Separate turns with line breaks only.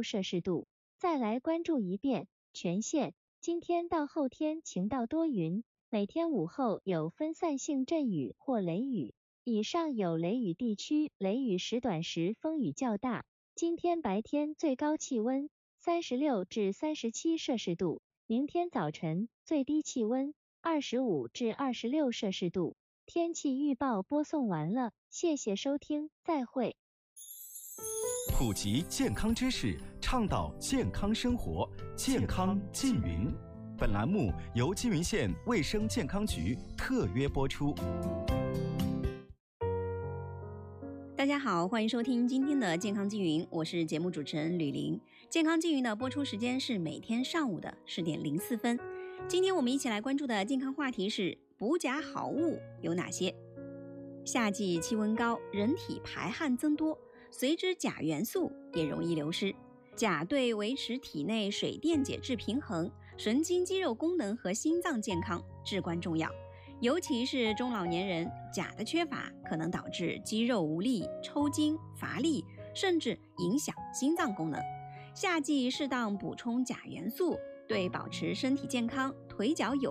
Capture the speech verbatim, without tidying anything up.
六摄氏度。再来关注一遍全县，今天到后天晴到多云，每天午后有分散性阵雨或雷雨，以上有雷雨地区雷雨时短时风雨较大。今天白天最高气温三十六至三十七摄氏度，明天早晨最低气温二十五至二十六摄氏度。天气预报播送完了，谢谢收听，再会。
普及健康知识，倡导健康生活，健康缙云。本栏目由缙云县卫生健康局特约播出。
大家好，欢迎收听今天的健康缙云，我是节目主持人吕玲。健康缙云的播出时间是每天上午的十点零四分。今天我们一起来关注的健康话题是补钾好物有哪些？夏季气温高，人体排汗增多，随之钾元素也容易流失。钾对维持体内水电解质平衡、神经肌肉功能和心脏健康至关重要。尤其是中老年人，钾的缺乏可能导致肌肉无力、抽筋、乏力，甚至影响心脏功能。夏季适当补充钾元素，对保持身体健康、腿脚有